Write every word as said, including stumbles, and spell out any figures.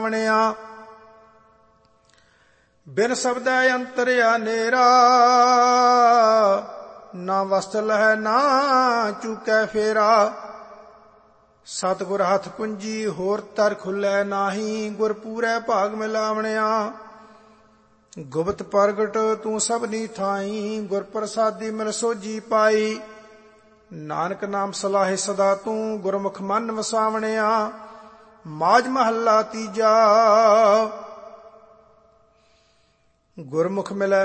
ਬਿਨ ਸਬਦੈ ਅੰਤਰਿਆ ਨੇਰਾ, ਨਾ ਵਸਤ ਲਹੈ ਨਾ ਚੂਕੈ ਫੇਰਾ। ਸਤਿਗੁਰ ਹੱਥ ਕੁੰਜੀ ਹੋਰ ਤਰ ਖੁੱਲੈ ਨਾਹੀ, ਗੁਰ ਪੂਰੈ ਭਾਗ ਮਿਲਾਵਣਿਆ। ਗੁਪਤ ਪ੍ਰਗਟ ਤੂੰ ਸਭਨੀ ਥਾਈ, ਗੁਰ ਪ੍ਰਸਾਦੀ ਮਿਲ ਸੋਝੀ ਪਾਈ। ਨਾਨਕ ਨਾਮ ਸਲਾਹੇ ਸਦਾ ਤੂੰ, ਗੁਰਮੁਖ ਮਨ ਵਸਾਵਣਿਆ। ਮਾਝ ਮਹੱਲਾ ਤੀਜਾ। ਗੁਰਮੁਖ ਮਿਲੈ